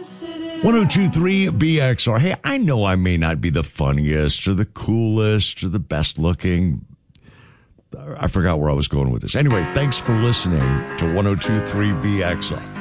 1023 BXR. Hey, I know I may not be the funniest or the coolest or the best looking. I forgot where I was going with this. Anyway, thanks for listening to 1023 BXR.